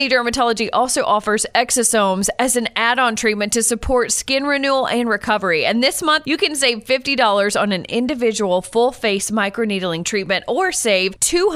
Dermatology also offers exosomes as an add-on treatment to support skin renewal and recovery. And this month, you can save $50 on an individual full-face microneedling treatment or save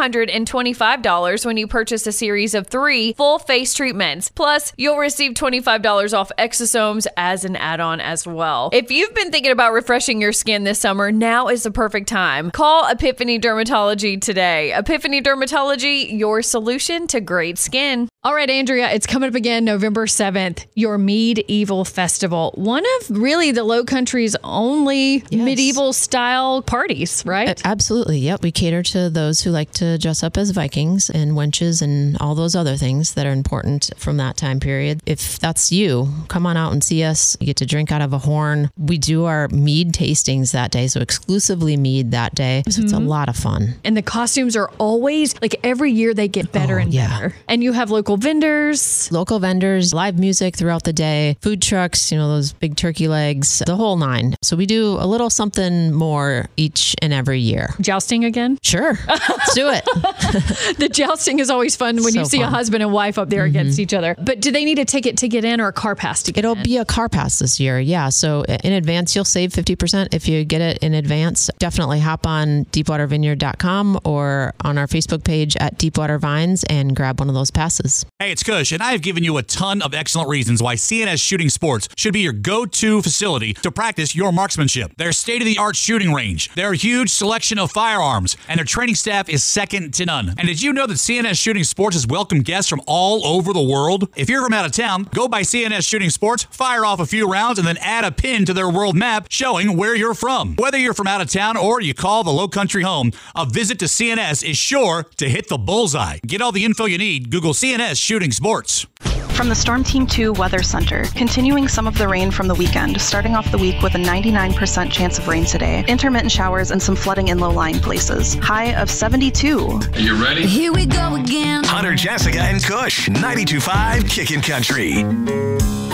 $225 when you purchase a series of 3 full-face treatments. Plus, you'll receive $25 off exosomes as an add-on as well. If you've been thinking about refreshing your skin this summer, now is the perfect time. Call Epiphany Dermatology today. Epiphany Dermatology, your solution to great skin. All right, Andrea, it's coming up again November 7th, your Medieval Festival. One of really the Low Country's only medieval style parties, right? Absolutely. Yep. We cater to those who like to dress up as Vikings and wenches and all those other things that are important from that time period. If that's you, come on out and see us. You get to drink out of a horn. We do our mead tastings that day, so exclusively mead that day. So it's a lot of fun. And the costumes are always, like every year they get better and better. And you have local vendors, live music throughout the day, food trucks, those big turkey legs, the whole 9. So we do a little something more each and every year. Jousting again? Sure. Let's do it. The jousting is always fun when you see a husband and wife up there against each other. But do they need a ticket to get in or a car pass to get in? It'll be a car pass this year. Yeah. So in advance, you'll save 50% if you get it in advance. Definitely hop on deepwatervineyard.com or on our Facebook page at Deepwater Vines and grab one of those passes. Hey, it's Kush, and I have given you a ton of excellent reasons why CNS Shooting Sports should be your go-to facility to practice your marksmanship. Their state-of-the-art shooting range, their huge selection of firearms, and their training staff is second to none. And did you know that CNS Shooting Sports has welcomed guests from all over the world? If you're from out of town, go by CNS Shooting Sports, fire off a few rounds, and then add a pin to their world map showing where you're from. Whether you're from out of town or you call the Low Country home, a visit to CNS is sure to hit the bullseye. Get all the info you need. Google CNS Shooting Sports. From the Storm Team 2 Weather Center, continuing some of the rain from the weekend, starting off the week with a 99% chance of rain today, intermittent showers and some flooding in low-lying places. High of 72. Are you ready? Here we go again. Hunter, Jessica, and Kush, 92.5 Kickin' Country.